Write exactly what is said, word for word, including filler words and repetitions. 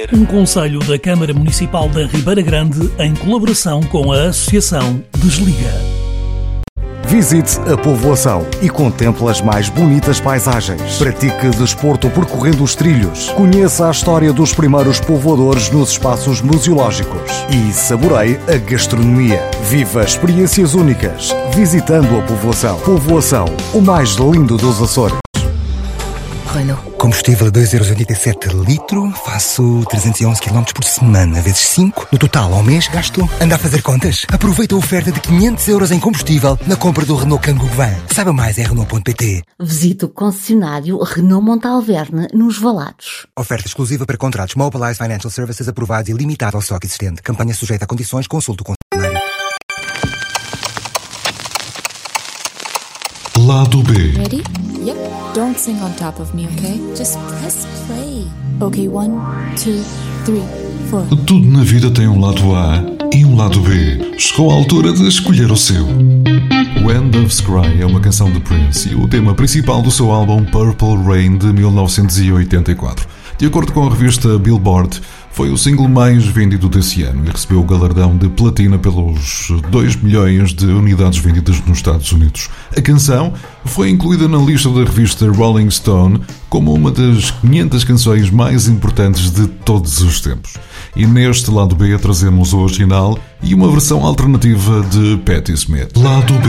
Um conselho da Câmara Municipal da Ribeira Grande em colaboração com a Associação Desliga. Visite a povoação e contemple as mais bonitas paisagens. Pratique desporto percorrendo os trilhos. Conheça a história dos primeiros povoadores nos espaços museológicos. E saboreie a gastronomia. Viva experiências únicas visitando a povoação. Povoação, o mais lindo dos Açores. Renault. Combustível a dois euros e oitenta e sete litro, faço trezentos e onze quilómetros por semana, vezes cinco. No total, ao mês, gasto... Anda a fazer contas? Aproveita a oferta de quinhentos euros em combustível na compra do Renault Kangoo Van. Saiba mais em Renault ponto pt. Visite o concessionário Renault Montalverne, nos Valados. Oferta exclusiva para contratos Mobilize Financial Services aprovados e limitada ao estoque existente. Campanha sujeita a condições, consulte o concessionário. Lado B. Ready? Yep. Don't sing on top of me, okay? Just press play. Okay, one, two, three, four. Tudo na vida tem um lado A e um lado B. Chegou a altura de escolher o seu. When Doves Cry é uma canção de Prince e o tema principal do seu álbum Purple Rain de mil novecentos e oitenta e quatro. De acordo com a revista Billboard, foi o single mais vendido desse ano e recebeu o galardão de platina pelos dois milhões de unidades vendidas nos Estados Unidos. A canção foi incluída na lista da revista Rolling Stone como uma das quinhentas canções mais importantes de todos os tempos. E neste lado B trazemos o original e uma versão alternativa de Patti Smith. Lado B.